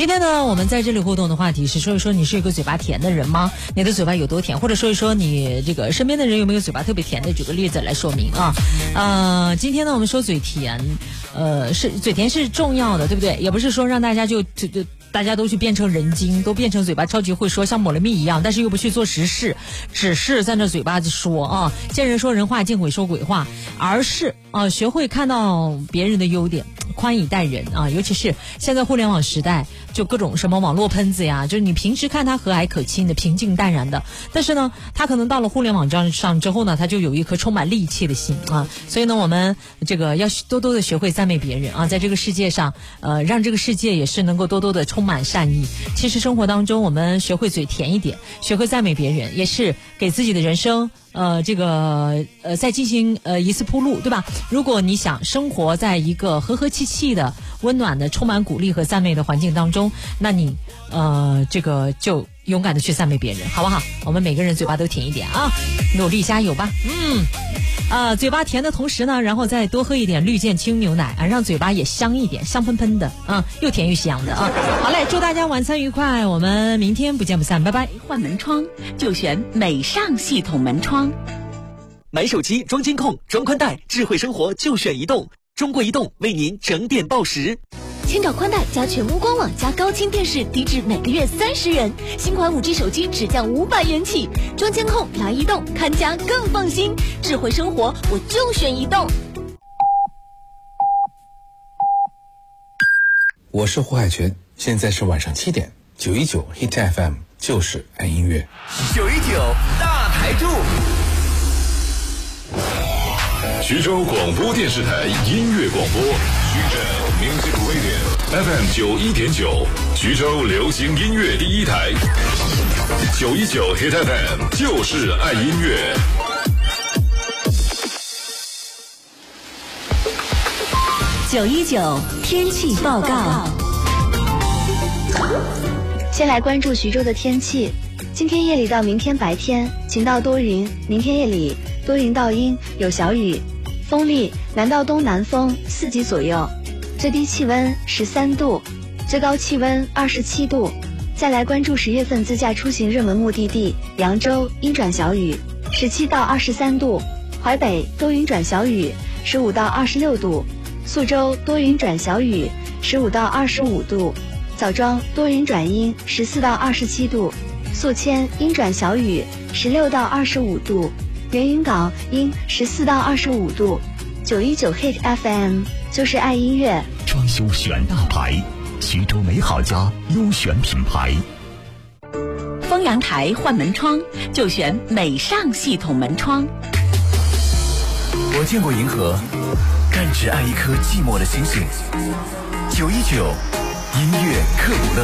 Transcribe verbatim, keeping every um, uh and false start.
今天呢，我们在这里互动的话题是说一说你是一个嘴巴甜的人吗？你的嘴巴有多甜？或者说一说你这个身边的人有没有嘴巴特别甜的？举个例子来说明啊。呃，今天呢，我们说嘴甜，呃，是嘴甜是重要的，对不对？也不是说让大家就就就。大家都去变成人精，都变成嘴巴超级会说，像抹了蜜一样，但是又不去做实事，只是在那嘴巴子说啊，见人说人话，见鬼说鬼话，而是啊，学会看到别人的优点，宽以待人啊。尤其是现在互联网时代，就各种什么网络喷子呀，就是你平时看他和蔼可亲的、平静淡然的，但是呢，他可能到了互联网上之后呢，他就有一颗充满戾气的心啊。所以呢，我们这个要多多的学会赞美别人啊，在这个世界上，呃，让这个世界也是能够多多的充满善意。其实生活当中，我们学会嘴甜一点，学会赞美别人，也是给自己的人生呃这个呃再进行呃一次铺路，对吧？如果你想生活在一个和和气气的、温暖的、充满鼓励和赞美的环境当中，那你呃这个就勇敢的去赞美别人，好不好？我们每个人嘴巴都甜一点啊，努力加油吧。嗯。呃，嘴巴甜的同时呢，然后再多喝一点绿箭青牛奶啊，让嘴巴也香一点，香喷喷的啊，又甜又香的啊。好嘞，祝大家晚餐愉快，我们明天不见不散，拜拜。 换门窗就选美尚系统门窗， 买手机装监控、装宽带，智慧生活就选移动。中国移动为您整点报时。 千兆宽带加全屋官网加高清电视，低至每个月三十元。新款 五 G 手机只降五百元起。装监控来移动，看家更放心。智慧生活我就选移动。 我是胡海泉，现在是晚上七点，九一九 Hit F M 就是爱音乐。 九一九大台柱。 徐州广播电视台音乐广播，徐州 Music Radio F M 九一点九，徐州流行音乐第一台，九一九 Hit F M 就是爱音乐。 九一九天气报告。 先来关注徐州的天气，今天夜里到明天白天晴到多云，明天夜里多云到阴，有小雨，风力南到东南风四级左右，最低气温十三度，最高气温二十七度。再来关注十月份自驾出行热门目的地扬州，阴转小雨，十七到二十三度；淮北多云转小雨，十五到二十六度；宿州多云转小雨，十五到二十五度；枣庄多云转阴，十四到二十七度；宿迁阴转小雨，十六到二十五度；连云港阴，十四到二十五度。九一九 Hit F M 就是爱音乐， 装修选大牌，徐州美好家优选品牌。 丰阳台换门窗就选美尚系统门窗。 我见过银河，但只爱一颗寂寞的星星。九一九音乐克卜勒。